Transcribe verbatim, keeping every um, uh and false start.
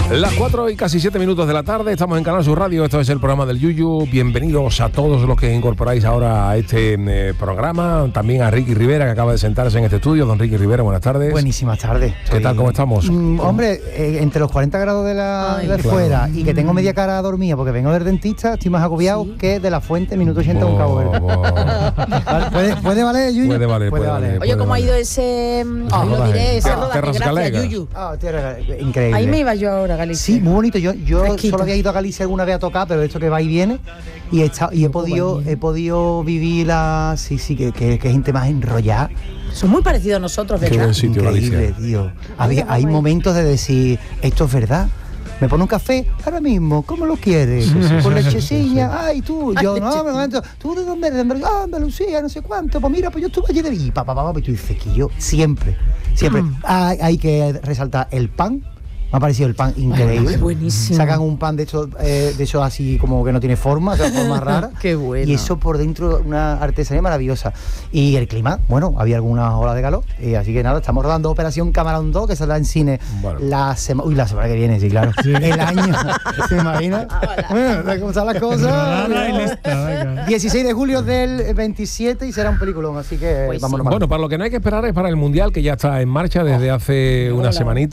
Las cuatro y casi siete minutos de la tarde, estamos en Canal Sur Radio, esto es el programa del Yuyu. Bienvenidos a todos los que incorporáis ahora a este eh, programa, también a Ricky Rivera, que acaba de sentarse en este estudio. Don Ricky Rivera, buenas tardes. Buenísimas tardes. ¿Qué Soy... tal, cómo estamos? Mm, hombre, eh, entre los cuarenta grados de la Ay, de claro. fuera y que tengo media cara dormida porque vengo del dentista, estoy más agobiado Sí. que de la fuente, minuto ochenta, un cabo verde. Bo- bo- Vale, ¿Puede, ¿Puede valer, Yuyu? Puede valer, puede valer. Oye, ¿cómo ha ido ese, Ah, lo rodaje. diré, ese Ter- rodaje? Terras Gracias, Galegas. Yuyu. Ah, tierra, increíble. Ahí me iba yo ahora, Galicia. Sí, muy bonito. Yo, yo Fresquito. solo había ido a Galicia alguna vez a tocar, pero esto que va y viene. Y he, estado, y he podido he podido vivir la... Sí, sí, que, que, que gente más enrollada. Son muy parecidos a nosotros, Qué ¿verdad? buen sitio, Increíble, Galicia. tío. Había, hay momentos de decir, esto es verdad. Me pone un café ahora mismo, ¿cómo lo quieres? Con lechecilla, ay tú, Ay, yo no, lechecilla. me momento, ¿tú de dónde eres? De Andalucía, ah, Andalucía, no sé cuánto, pues mira, pues yo estuve allí de y papá, papá, y tú dices que yo siempre, siempre, hay, hay que resaltar el pan. Me ha parecido el pan increíble. Ay, buenísimo. Sacan un pan de hecho, eh, de hecho así como que no tiene forma, de forma rara. Qué bueno. Y eso por dentro, una artesanía maravillosa. Y el clima, bueno, había algunas horas de calor. Y así que nada, estamos rodando Operación Camarón dos, que saldrá en cine Bueno. la semana. Uy, la semana que viene, sí, claro. El año. ¿Se imagina? Bueno, cómo están las cosas. dieciséis de julio del veintisiete y será un peliculón, así que Pues vámonos. Bueno, para lo que no hay que esperar es para el Mundial, que ya está en marcha desde hace una Hola. semanita.